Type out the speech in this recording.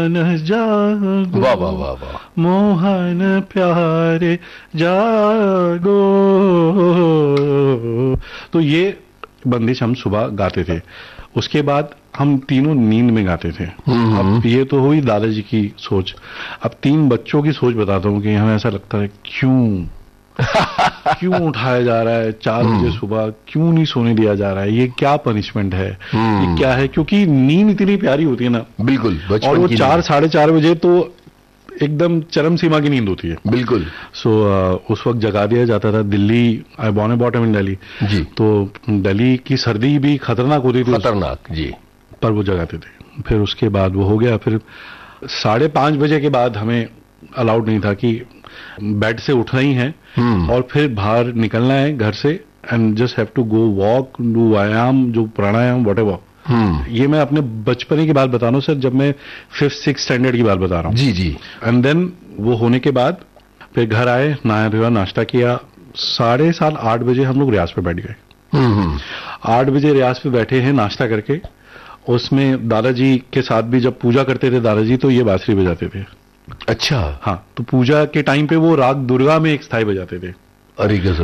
जागो, वाह वाह वाह वाह, मोहन प्यारे जागो। तो ये बंदिश हम सुबह गाते थे। उसके बाद हम तीनों नींद में गाते थे। अब ये तो हुई दादाजी की सोच। अब 3 बच्चों की सोच बताता हूँ कि हमें ऐसा लगता है क्यों उठाया जा रहा है 4 बजे सुबह, क्यों नहीं सोने दिया जा रहा है, ये क्या पनिशमेंट है, ये क्या है। क्योंकि नींद इतनी प्यारी होती है ना, बिल्कुल, और वो 4 साढ़े 4 बजे तो एकदम चरम सीमा की नींद होती है। बिल्कुल। उस वक्त जगा दिया जाता था। Delhi, I born and bottom in Delhi जी, तो दिल्ली की सर्दी भी खतरनाक होती थी, खतरनाक जी, पर वो जगाते थे। फिर उसके बाद वो हो गया। फिर 5:30 बजे के बाद हमें अलाउड नहीं था कि बेड से उठना ही है और फिर बाहर निकलना है घर से, and just have to go walk, do व्यायाम, जो प्राणायाम, व्हाटएवर। ये मैं अपने बचपने की बात बता रहा हूँ सर, जब मैं 5th-6th स्टैंडर्ड की बात बता रहा हूँ। जी जी। एंड देन वो होने के बाद फिर घर आए, नहाया धोया, नाश्ता किया। 7:30-8 बजे हम लोग रियाज पे बैठ गए। 8 बजे रियाज पे बैठे हैं नाश्ता करके। उसमें दादाजी के साथ भी जब पूजा करते थे दादाजी, तो ये बांसुरी बजाते थे। अच्छा। हाँ, तो पूजा के टाइम पे वो राग दुर्गा में एक स्थाई बजाते थे। अरे गजब।